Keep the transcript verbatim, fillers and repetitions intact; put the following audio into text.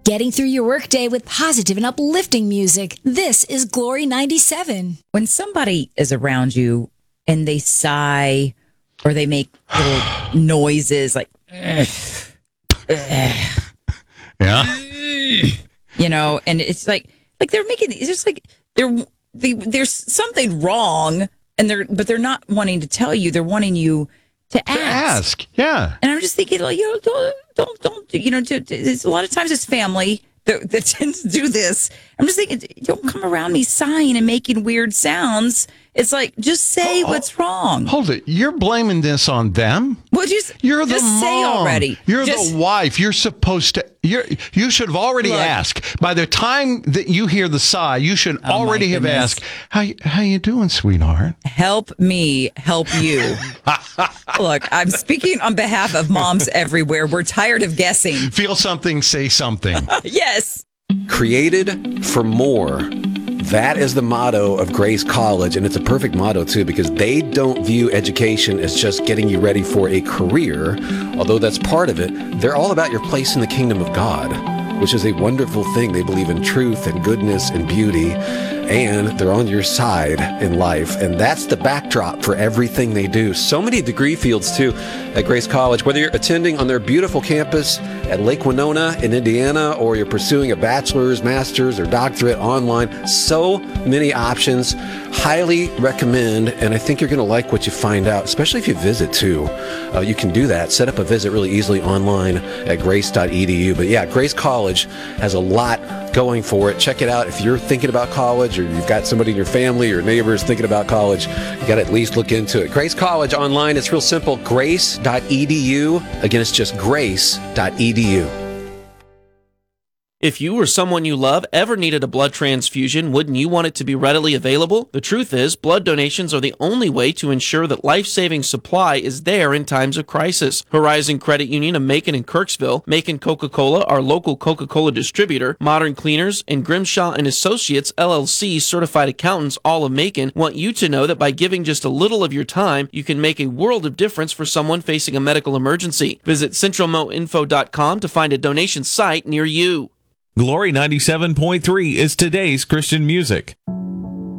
Getting through your workday with positive and uplifting music. This is Glory ninety-seven. When somebody is around you and they sigh or they make little noises like, ugh, ugh, yeah, you know, and it's like, like they're making, it's just like they're, they, there's something wrong, and they're, but they're not wanting to tell you. They're wanting you to ask. To ask, yeah. And I'm just thinking, like, you know, don't, don't, don't you know, to, to, it's, a lot of times it's family that, that tends to do this. I'm just thinking, don't come around me sighing and making weird sounds. It's like, just say oh, what's wrong. Hold it. You're blaming this on them? Well, just, you're the just mom. say already. You're just, the wife. You're supposed to, you're, you should have already look, asked. By the time that you hear the sigh, you should oh already have asked, how, how you doing, sweetheart? Help me help you. Look, I'm speaking on behalf of moms everywhere. We're tired of guessing. Feel something, say something. Yes. Created for more. That is the motto of Grace College, and it's a perfect motto, too, because they don't view education as just getting you ready for a career, although that's part of it. They're all about your place in the kingdom of God, which is a wonderful thing. They believe in truth and goodness and beauty, and they're on your side in life, and that's the backdrop for everything they do. So many degree fields, too, at Grace College, whether you're attending on their beautiful campus at Lake Winona in Indiana, or you're pursuing a bachelor's, master's, or doctorate online. So many options. Highly recommend, and I think you're going to like what you find out, especially if you visit, too. Uh, you can do that. Set up a visit really easily online at grace dot e d u. But yeah, Grace College has a lot going for it. Check it out. If you're thinking about college, or you've got somebody in your family or neighbors thinking about college, you got to at least look into it. Grace College online, it's real simple. grace dot e d u. Again, it's just grace dot e d u. If you or someone you love ever needed a blood transfusion, wouldn't you want it to be readily available? The truth is, blood donations are the only way to ensure that life-saving supply is there in times of crisis. Horizon Credit Union of Macon and Kirksville, Macon Coca-Cola, our local Coca-Cola distributor, Modern Cleaners, and Grimshaw and Associates, L L C, certified accountants, all of Macon, want you to know that by giving just a little of your time, you can make a world of difference for someone facing a medical emergency. Visit central mo info dot com to find a donation site near you. Glory ninety-seven point three is today's Christian music.